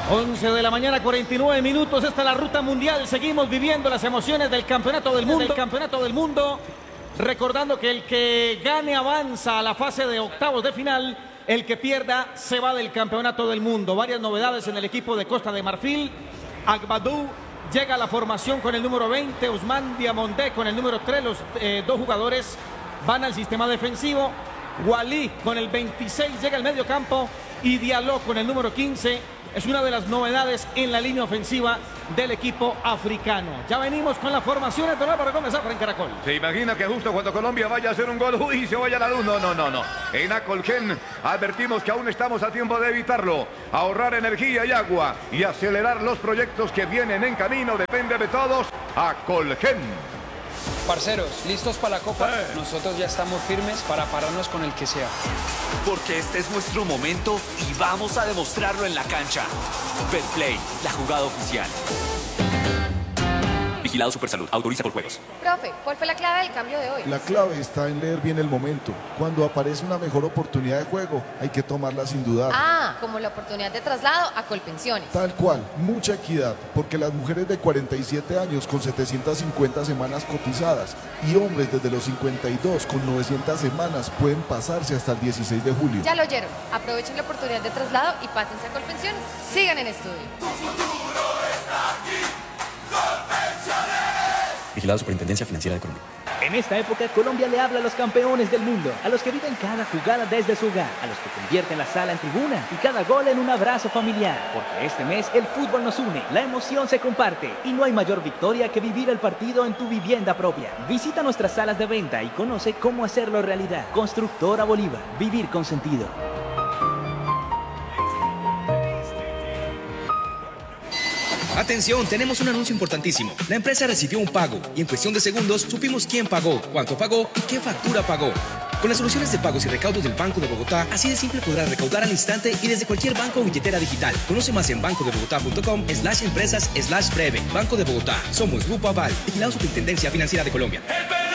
11 de la mañana, 49 minutos. Esta es la ruta mundial. Seguimos viviendo las emociones del campeonato del mundo. Recordando que el que gane avanza a la fase de octavos de final. El que pierda se va del campeonato del mundo. Varias novedades en el equipo de Costa de Marfil. Agbadou llega a la formación con el número 20. Ousmane Diomandé con el número 3. Los dos jugadores van al sistema defensivo. Wally con el 26 llega al medio campo. Y Diallo con el número 15. Es una de las novedades en la línea ofensiva del equipo africano. Ya venimos con las formaciones de para comenzar en Caracol. Se imagina que justo cuando Colombia vaya a hacer un gol, uy, se vaya la luz. No. En Acolgen advertimos que aún estamos a tiempo de evitarlo. Ahorrar energía y agua y acelerar los proyectos que vienen en camino. Depende de todos. Acolgen. Parceros, ¿listos para la Copa? Nosotros ya estamos firmes para pararnos con el que sea. Porque este es nuestro momento y vamos a demostrarlo en la cancha. Betplay, la jugada oficial. Vigilado Supersalud, autoriza por juegos. Profe, ¿cuál fue la clave del cambio de hoy? La clave está en leer bien el momento. Cuando aparece una mejor oportunidad de juego, hay que tomarla sin dudar. Ah, como la oportunidad de traslado a Colpensiones. Tal cual, mucha equidad, porque las mujeres de 47 años con 750 semanas cotizadas y hombres desde los 52 con 900 semanas pueden pasarse hasta el 16 de julio. Ya lo oyeron, aprovechen la oportunidad de traslado y pásense a Colpensiones. Sigan en estudio. Tu futuro está aquí. Vigilado Superintendencia Financiera de Colombia. En esta época, Colombia le habla a los campeones del mundo, a los que viven cada jugada desde su hogar, a los que convierten la sala en tribuna y cada gol en un abrazo familiar. Porque este mes el fútbol nos une, la emoción se comparte y no hay mayor victoria que vivir el partido en tu vivienda propia. Visita nuestras salas de venta y conoce cómo hacerlo realidad. Constructora Bolívar, vivir con sentido. Atención, tenemos un anuncio importantísimo. La empresa recibió un pago y en cuestión de segundos supimos quién pagó, cuánto pagó y qué factura pagó. Con las soluciones de pagos y recaudos del Banco de Bogotá, así de simple podrás recaudar al instante y desde cualquier banco o billetera digital. Conoce más en bancodebogotá.com/empresas/breve. Banco de Bogotá. Somos Grupo Aval. Vigilado Superintendencia Financiera de Colombia.